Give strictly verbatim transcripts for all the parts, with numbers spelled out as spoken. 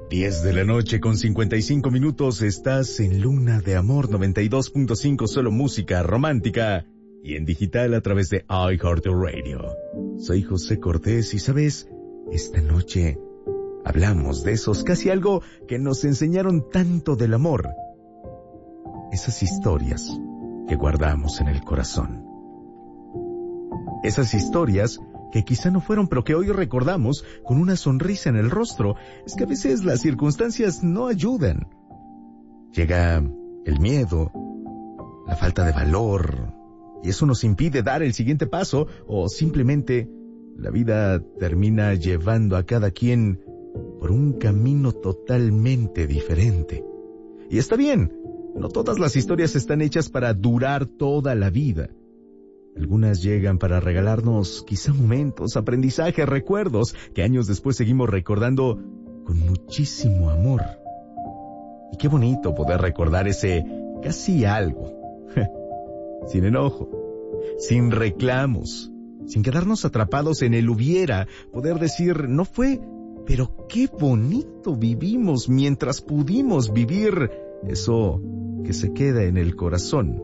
diez de la noche con cincuenta y cinco minutos, estás en Luna de Amor noventa y dos punto cinco, solo música romántica y en digital a través de iHeartRadio. Soy José Cortés y sabes, esta noche hablamos de esos casi algo que nos enseñaron tanto del amor. Esas historias que guardamos en el corazón. Esas historias que quizá no fueron, pero que hoy recordamos con una sonrisa en el rostro. Es que a veces las circunstancias no ayudan. Llega el miedo, la falta de valor, y eso nos impide dar el siguiente paso, o simplemente la vida termina llevando a cada quien por un camino totalmente diferente. Y está bien, no todas las historias están hechas para durar toda la vida. Algunas llegan para regalarnos quizá momentos, aprendizaje, recuerdos que años después seguimos recordando con muchísimo amor. Y qué bonito poder recordar ese casi algo, sin enojo, sin reclamos, sin quedarnos atrapados en el hubiera, poder decir, no fue, pero qué bonito vivimos mientras pudimos vivir eso que se queda en el corazón.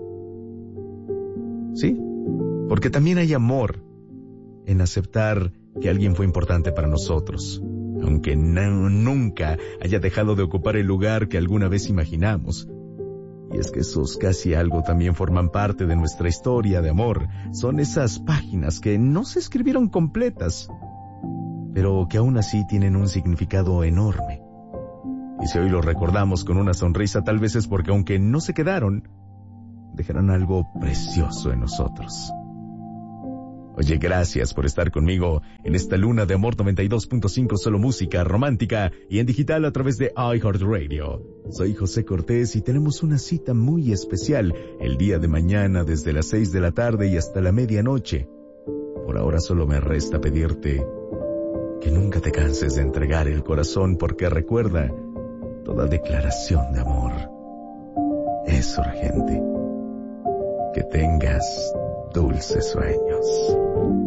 ¿Sí? Porque también hay amor en aceptar que alguien fue importante para nosotros, aunque no, nunca haya dejado de ocupar el lugar que alguna vez imaginamos. Y es que esos casi algo también forman parte de nuestra historia de amor. Son esas páginas que no se escribieron completas, pero que aún así tienen un significado enorme. Y si hoy lo recordamos con una sonrisa, tal vez es porque aunque no se quedaron, dejarán algo precioso en nosotros. Oye, gracias por estar conmigo en esta Luna de Amor noventa y dos punto cinco, solo música romántica y en digital a través de iHeartRadio. Soy José Cortés y tenemos una cita muy especial el día de mañana desde las seis de la tarde y hasta la medianoche. Por ahora solo me resta pedirte que nunca te canses de entregar el corazón, porque recuerda, toda declaración de amor es urgente. Que tengas dulces sueños.